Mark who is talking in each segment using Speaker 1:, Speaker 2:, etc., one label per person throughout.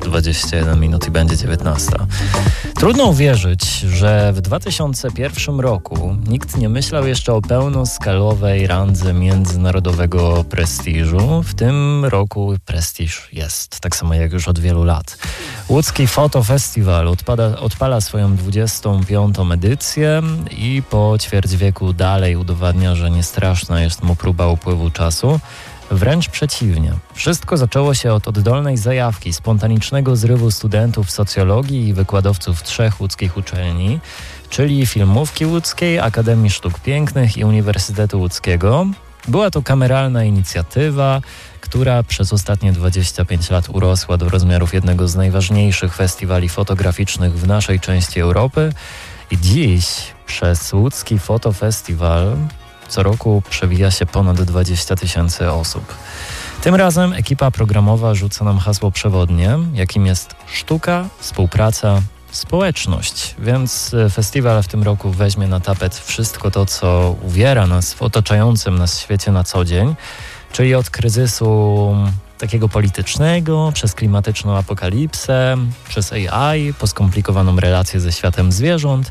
Speaker 1: 21 minut i będzie 19. Trudno uwierzyć, że w 2001 roku nikt nie myślał jeszcze o pełnoskalowej randze międzynarodowego prestiżu. W tym roku prestiż jest, tak samo jak już od wielu lat. Łódzki Fotofestiwal odpala swoją 25. edycję i po ćwierć wieku dalej udowadnia, że nie straszna jest mu próba upływu czasu. Wręcz przeciwnie. Wszystko zaczęło się od oddolnej zajawki, spontanicznego zrywu studentów socjologii i wykładowców 3 łódzkich uczelni, czyli Filmówki Łódzkiej, Akademii Sztuk Pięknych i Uniwersytetu Łódzkiego. Była to kameralna inicjatywa, która przez ostatnie 25 lat urosła do rozmiarów jednego z najważniejszych festiwali fotograficznych w naszej części Europy i dziś przez Łódzki Fotofestiwal co roku przewija się ponad 20 000 osób. Tym razem ekipa programowa rzuca nam hasło przewodnie, jakim jest sztuka, współpraca, społeczność. Więc festiwal w tym roku weźmie na tapet wszystko to, co uwiera nas w otaczającym nas świecie na co dzień, czyli od kryzysu takiego politycznego, przez klimatyczną apokalipsę, przez AI, po skomplikowaną relację ze światem zwierząt,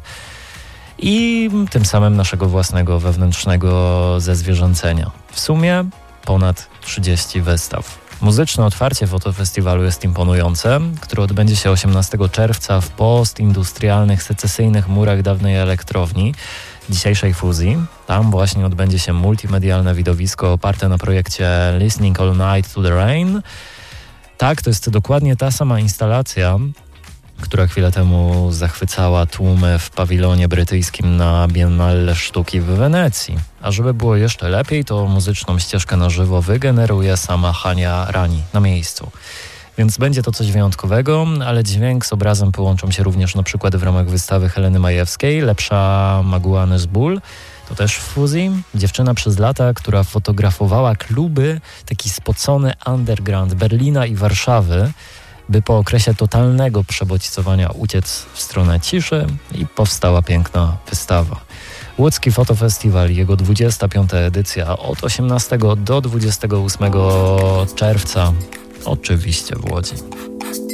Speaker 1: i tym samym naszego własnego wewnętrznego zezwierzęcenia. W sumie ponad 30 wystaw. Muzyczne otwarcie fotofestiwalu jest imponujące, które odbędzie się 18 czerwca w postindustrialnych, secesyjnych murach dawnej elektrowni, dzisiejszej fuzji. Tam właśnie odbędzie się multimedialne widowisko oparte na projekcie Listening All Night to the Rain. Tak, to jest dokładnie ta sama instalacja, która chwilę temu zachwycała tłumy w pawilonie brytyjskim na Biennale Sztuki w Wenecji. A żeby było jeszcze lepiej, to muzyczną ścieżkę na żywo wygeneruje sama Hania Rani na miejscu. Więc będzie to coś wyjątkowego, ale dźwięk z obrazem połączą się również na przykład w ramach wystawy Heleny Majewskiej, Lepsza Maguany z ból. To też w fuzji. Dziewczyna przez lata, która fotografowała kluby, taki spocony underground Berlina i Warszawy, by po okresie totalnego przebodźcowania uciec w stronę ciszy i powstała piękna wystawa. Łódzki Fotofestiwal, jego 25. edycja od 18 do 28 czerwca, oczywiście w Łodzi.